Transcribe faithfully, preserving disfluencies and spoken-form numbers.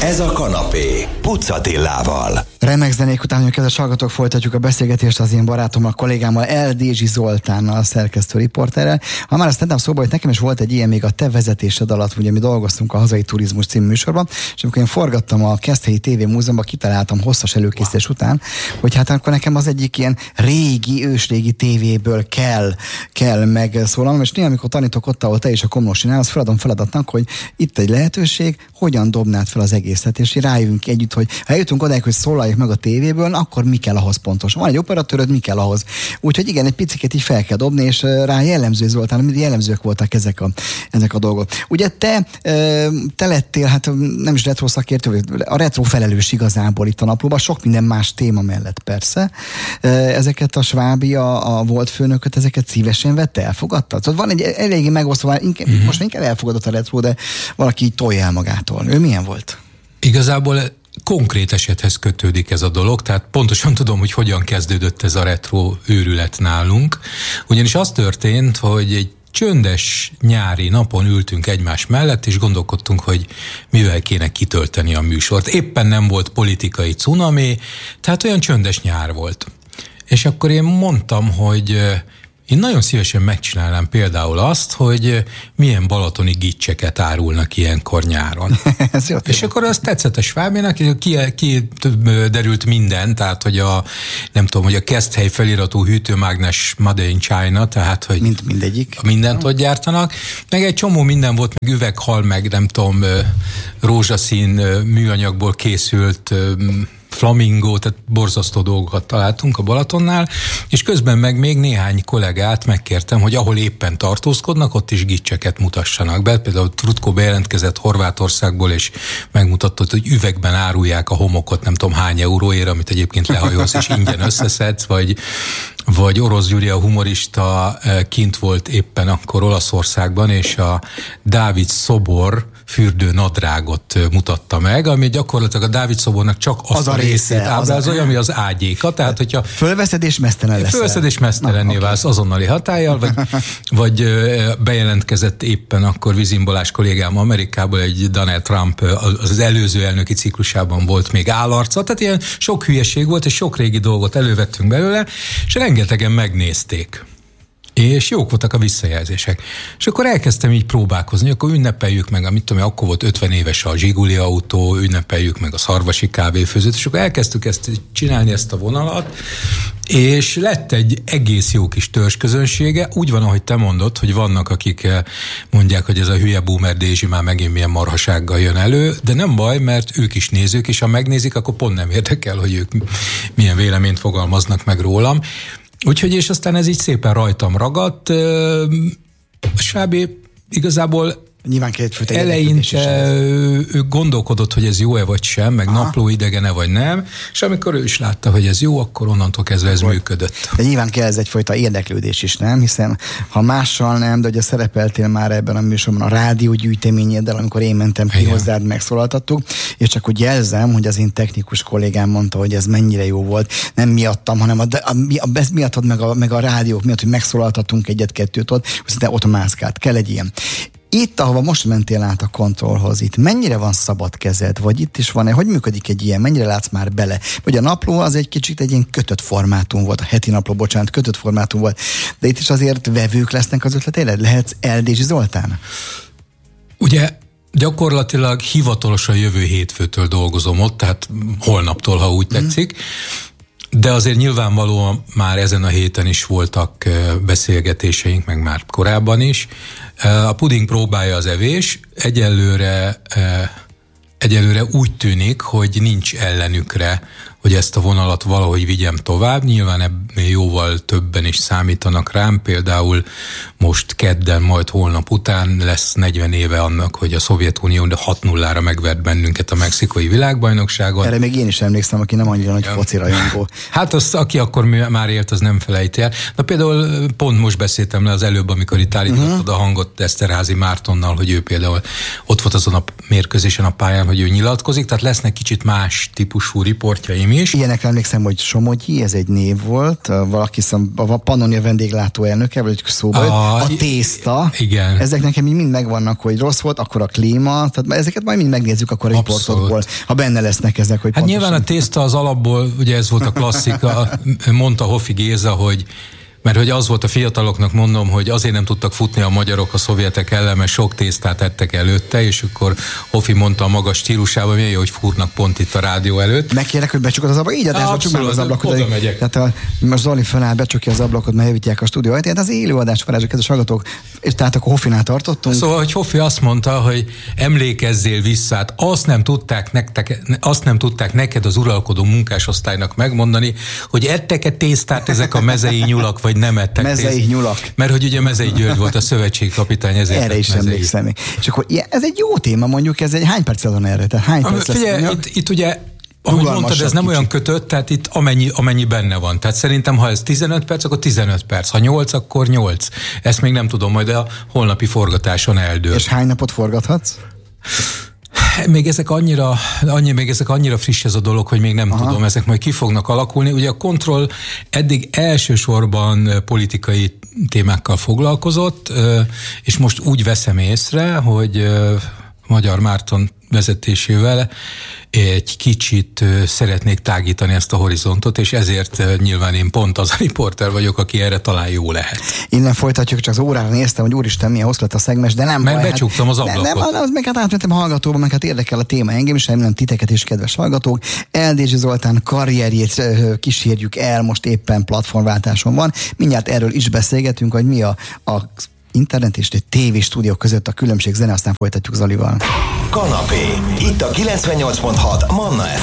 Ez a kanapé Puc Attilával. Remek zenék után, kedves hallgatók, folytatjuk a beszélgetést az én barátommal, kollégámmal, Eldézsi Zoltánnal, a szerkesztő riporterrel. Ha már azt tettem szóba, hogy nekem is volt egy ilyen még a te vezetésed alatt, ugye mi dolgoztunk a Hazai Turizmus című műsorban, és amikor én forgattam a Keszthelyi té vé Múzeumban, kitaláltam hosszas előkészítés után, hogy hát akkor nekem az egyik ilyen régi, ősrégi tévéből kell, kell megszólalnom, és néha, amikor tanítok ott, ahol te is a Komlósinál, az feladom feladatnak, hogy itt egy lehetőség, hogyan dobnád fel az egészet, és rájövünk együtt, hogy ha eljutunk odáig, hogy szólaljuk meg a tévéből, akkor mi kell ahhoz pontosan. Van egy operatőröd, mi kell ahhoz. Úgyhogy igen, egy picit így fel kell dobni, és rá jellemző, Zoltán, jellemzők voltak ezek a, ezek a dolgok. Ugye te, te lettél, hát nem is retro szakértő, a retro felelős igazából itt a naplóban, sok minden más téma mellett persze. Ezeket a Svábi, a, a volt főnököt, ezeket szívesen vette, elfogadta? Tehát van egy eléggé megosztva, inkább, mm-hmm. most inkább elfogadott a retro, de valaki így tolja el magától. Ő milyen volt? Igazából konkrét esethez kötődik ez a dolog, tehát pontosan tudom, hogy hogyan kezdődött ez a retro őrület nálunk. Ugyanis az történt, hogy egy csöndes nyári napon ültünk egymás mellett, és gondolkodtunk, hogy mivel kéne kitölteni a műsort. Éppen nem volt politikai cunami, tehát olyan csöndes nyár volt. És akkor én mondtam, hogy én nagyon szívesen megcsinálnám például azt, hogy milyen balatoni gicseket árulnak ilyenkor nyáron. És akkor az tetszett a Svábénak, ki, ki derült minden, tehát hogy a, nem tudom, hogy a Keszthely feliratú hűtőmágnes Made in China, tehát hogy Mind, mindegyik. mindent ott gyártanak, meg egy csomó minden volt, meg üveghal, meg nem tudom, rózsaszín műanyagból készült flamingó, tehát borzasztó dolgokat találtunk a Balatonnál, és közben meg még néhány kollégát megkértem, hogy ahol éppen tartózkodnak, ott is gicseket mutassanak be. Például Trutko bejelentkezett Horvátországból, és megmutatott, hogy üvegben árulják a homokot, nem tudom hány euróért, amit egyébként lehajolsz és ingyen összeszedsz, vagy vagy Orosz Gyuri, a humorista kint volt éppen akkor Olaszországban, és a Dávid szobor fürdő nadrágot mutatta meg, ami gyakorlatilag a Dávid szobornak csak azt az a, a részét ábrázolja, ami az ágyéka. Tehát, hogyha fölveszed és mesztelen leszel. Fölveszed és mesztelenné válsz azonnali hatállyal, vagy, vagy bejelentkezett éppen akkor Vizin Balázs kollégám Amerikából, egy Donald Trump az előző elnöki ciklusában volt még állarca, tehát ilyen sok hülyeség volt, és sok régi dolgot elővettünk belőle, és rengetegen megnézték. És jók voltak a visszajelzések. És akkor elkezdtem így próbálkozni, akkor ünnepeljük meg, amit tudom, akkor volt ötven éves a Zsiguli autó, ünnepeljük meg a Szarvasi kávéfőzőt, és akkor elkezdtük ezt csinálni, ezt a vonalat, és lett egy egész jó kis törzsközönsége. Úgy van, ahogy te mondod, hogy vannak, akik mondják, hogy ez a hülye boomer Dézsi már megint milyen marhasággal jön elő, de nem baj, mert ők is nézők, és ha megnézik, akkor pont nem érdekel, hogy ők milyen véleményt fogalmaznak meg rólam. Úgyhogy, és aztán ez így szépen rajtam ragadt. A Svábi igazából nyilván két eleinte ő, ő gondolkodott, hogy ez jó-e vagy sem, meg aha. napló idegene vagy nem, és amikor ő is látta, hogy ez jó, akkor onnantól kezdve ez akkor működött. De nyilván kell ez egyfajta érdeklődés is, nem? Hiszen ha mással nem, de ugye szerepeltél már ebben a műsorban a rádiógyűjteményeddel, amikor én mentem ki hozzád, megszólaltattuk, és csak úgy jelzem, hogy az én technikus kollégám mondta, hogy ez mennyire jó volt. Nem miattam, hanem a, a, a, a miattad meg a, meg a rádiók miatt, hogy megszólaltattunk egyet-kettőt ott, hogy ott mászkált. Kell egy ilyen. Itt, ahova most mentél át a kontrollhoz, itt mennyire van szabad kezed, vagy itt is van-e, hogy működik egy ilyen, mennyire látsz már bele? Vagy a napló az egy kicsit egy ilyen kötött formátum volt, a heti napló, bocsánat, kötött formátum volt, de itt is azért vevők lesznek az ötletéred? Lehetsz Eldézsi Zoltán? Ugye gyakorlatilag hivatalosan jövő hétfőtől dolgozom ott, tehát holnaptól, ha úgy tetszik, mm. De azért nyilvánvalóan már ezen a héten is voltak beszélgetéseink, meg már korábban is. A puding próbálja az evés, egyelőre, egyelőre úgy tűnik, hogy nincs ellenükre, hogy ezt a vonalat valahogy vigyem tovább. Nyilván ebben jóval többen is számítanak rám, például most kedden, majd holnap után lesz negyven éve annak, hogy a Szovjetunió hat nullára megvert bennünket a mexikai világbajnokságon. Erre még én is emlékszem, aki nem annyira nagy foci rajongó. Hát az, aki akkor már élt, az nem felejti el. Na például pont most beszéltem le az előbb, amikor itt állítottad uh-huh. a hangot Eszterházy Mártonnal, hogy ő például ott volt azon a mérkőzésen a pályán, hogy ő nyilatkozik, tehát lesznek kicsit más típusú riportjaim is. Ilyenekre emlékszem, hogy Somogyi, ez egy név volt, valaki a Pannonia vendéglátó elnöke, vagy szóba a, a tészta. Igen. Ezek nekem mind megvannak, hogy rossz volt, akkor a klíma, tehát ezeket majd mind megnézzük akkor a riportokból, ha benne lesznek ezek. Hogy hát nyilván a tészta az alapból, ugye ez volt a klasszika, mondta Hofi Géza, hogy mert hogy az volt a fiataloknak, mondom, hogy azért nem tudtak futni a magyarok a szovjetek ellen, mert sok tésztát ettek előtte, és akkor Hofi mondta a magas stílusában, milyen jó, hogy fúrnak pont itt a rádió előtt. Megkérlek, hogy becsukod az ablakot? Így adásban csukd meg az ablakot. Oda megyek. Tehát a, most Zoli föláll, becsukja az ablakot, mert javítják a stúdió ajtaját. Az élőadás varázsok, kedves hallgatók, és tehát akkor Hofinál tartottunk. Szóval, hogy Hofi azt mondta, hogy emlékezzél vissza, hát azt nem tudták nektek, azt nem tudták neked az uralkodó munkásosztálynak megmondani, hogy ettek-e tésztát ezek a mezei nyulak, vagy nem ettek Mezei tésztát. nyulak. Mert hogy ugye Mezei György volt a szövetségkapitány, ezért erre is mezei. emlékszem. És akkor ez egy jó téma, mondjuk, ez egy hány perc adon erre? Tehát hány perc lesz? Figyelj, itt, itt ugye ahogy mondtad, ez nem kicsit olyan kötött, tehát itt amennyi, amennyi benne van. Tehát szerintem, ha ez tizenöt perc, akkor tizenöt perc. Ha nyolc, akkor nyolc. Ezt még nem tudom, majd a holnapi forgatáson eldől. És hány napot forgathatsz? Még ezek annyira, annyi, még ezek annyira friss ez a dolog, hogy még nem Aha. tudom, ezek majd ki fognak alakulni. Ugye a Kontroll eddig elsősorban politikai témákkal foglalkozott, és most úgy veszem észre, hogy Magyar Márton vezetésével egy kicsit szeretnék tágítani ezt a horizontot, és ezért nyilván én pont az a riporter vagyok, aki erre talán jó lehet. Innen folytatjuk, csak az órára néztem, hogy úristen, milyen hosszú lett a szegmes, de nem meg baj. becsuktam az ablakot. Nem, nem, az meg hát átmentem a hallgatóba, meg hát érdekel a téma engem is, nem titeket is, kedves hallgatók. Eldézsi Zoltán karrierjét kísérjük el, most éppen platformváltáson van. Mindjárt erről is beszélgetünk, hogy mi a, a internet és egy tévéstúdió között a különbség, zene, aztán folytatjuk Zolival. Kanapé. Itt a kilencvennyolc pont hat Manna ef